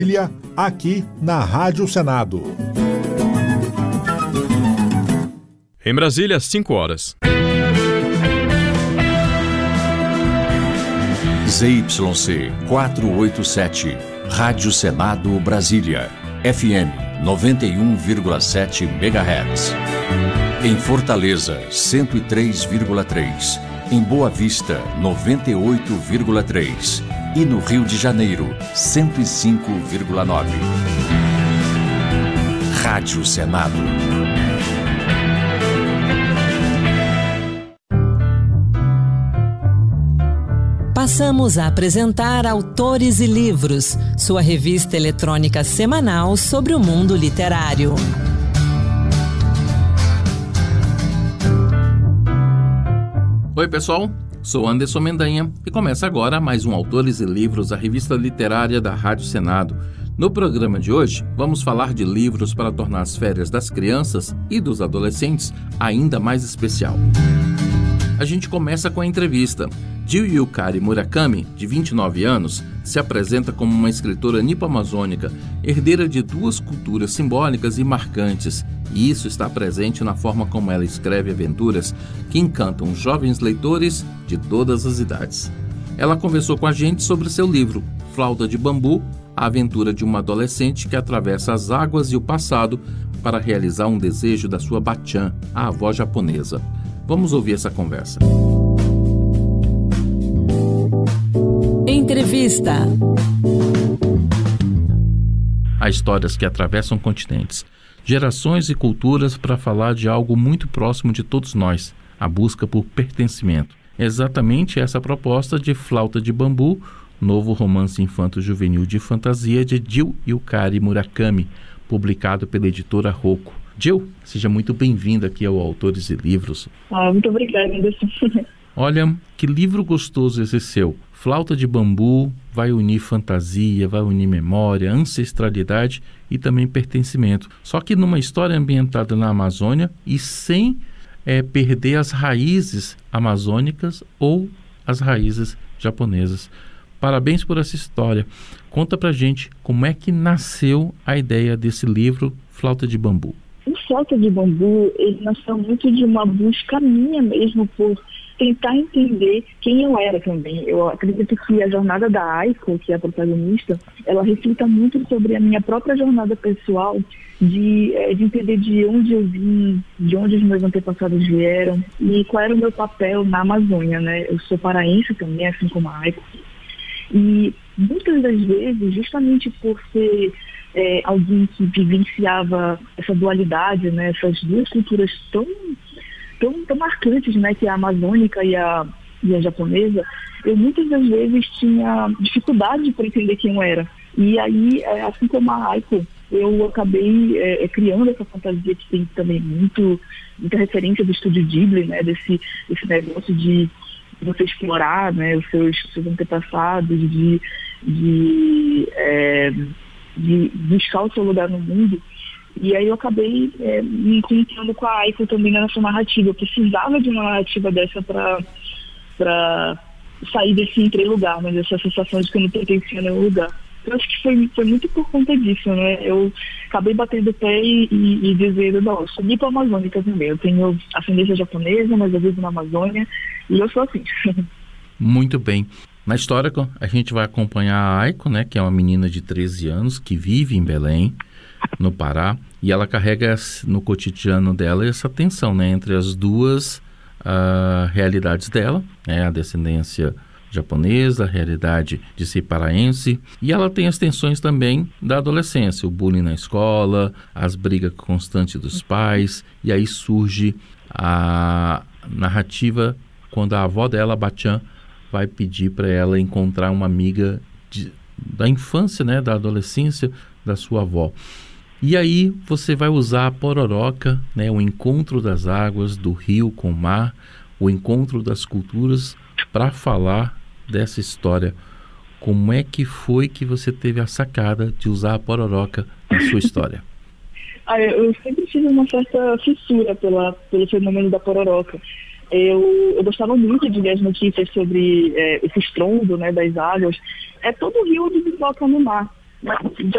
Aqui na Rádio Senado. Em Brasília, 5 horas. ZYC 487, Rádio Senado Brasília, FM 91,7 MHz. Em Fortaleza, 103,3. Em Boa Vista, 98,3. E no Rio de Janeiro, 105,9. Rádio Senado. Passamos a apresentar Autores e Livros, sua revista eletrônica semanal sobre o mundo literário. Oi, pessoal, sou Anderson Mendanha e começa agora mais um Autores e Livros, a revista literária da Rádio Senado. No programa de hoje, vamos falar de livros para tornar as férias das crianças e dos adolescentes ainda mais especial. A gente começa com a entrevista. Jill Yukari Murakami, de 29 anos, se apresenta como uma escritora nipo-amazônica, herdeira de duas culturas simbólicas e marcantes, e isso está presente na forma como ela escreve aventuras que encantam jovens leitores de todas as idades. Ela conversou com a gente sobre seu livro, Flauta de Bambu, a aventura de uma adolescente que atravessa as águas e o passado para realizar um desejo da sua Bachan, a avó japonesa. Vamos ouvir essa conversa. Entrevista. Há histórias que atravessam continentes, gerações e culturas para falar de algo muito próximo de todos nós, a busca por pertencimento. É exatamente essa proposta de Flauta de Bambu, novo romance infanto-juvenil de fantasia de Jill Yukari Murakami, publicado pela editora Rocco. Jill, seja muito bem-vinda aqui ao Autores e Livros. Muito obrigada, Anderson. Olha, que livro gostoso esse seu. Flauta de Bambu vai unir fantasia, vai unir memória, ancestralidade e também pertencimento. Só que numa história ambientada na Amazônia e sem perder as raízes amazônicas ou as raízes japonesas. Parabéns por essa história. Conta pra gente como é que nasceu a ideia desse livro, Flauta de Bambu. O Flauta de Bambu, ele nasceu muito de uma busca minha mesmo por tentar entender quem eu era também. Eu acredito que a jornada da Aiko, que é a protagonista, ela reflita muito sobre a minha própria jornada pessoal de entender de onde eu vim, de onde os meus antepassados vieram e qual era o meu papel na Amazônia, né? Eu sou paraense também, assim como a Aiko. E muitas das vezes, justamente por ser alguém que vivenciava essa dualidade, né? Essas duas culturas tão marcantes, né, que é a amazônica e a japonesa, eu muitas das vezes tinha dificuldade para entender quem eu era. E aí, assim como a Aiko, eu acabei criando essa fantasia que tem também muita referência do estúdio Ghibli, né, desse negócio de você explorar, né, os seus antepassados, de buscar o seu lugar no mundo. E aí eu acabei me encontrando com a Aiko também nessa narrativa. Eu precisava de uma narrativa dessa para sair desse lugar, né? Dessa sensação de que eu não pertencia no lugar. Eu acho que foi muito por conta disso, né? Eu acabei batendo o pé e dizendo, não, eu sou nipo-amazônica também. Eu tenho ascendência japonesa, mas eu vivo na Amazônia e eu sou assim. Muito bem. Na história a gente vai acompanhar a Aiko, né? Que é uma menina de 13 anos que vive em Belém, no Pará, e ela carrega no cotidiano dela essa tensão, né, entre as duas realidades dela, a descendência japonesa, a realidade de ser paraense, e ela tem as tensões também da adolescência, o bullying na escola, as brigas constantes dos pais, e aí surge a narrativa quando a avó dela, Bachan, vai pedir para ela encontrar uma amiga da infância, né, da adolescência da sua avó. E aí você vai usar a pororoca, né, o encontro das águas, do rio com o mar, o encontro das culturas, para falar dessa história. Como é que foi que você teve a sacada de usar a pororoca na sua história? Eu sempre tive uma certa fissura pelo fenômeno da pororoca. Eu gostava muito de ler as notícias sobre esse estrondo, né, das águas. Todo rio desemboca no mar. mas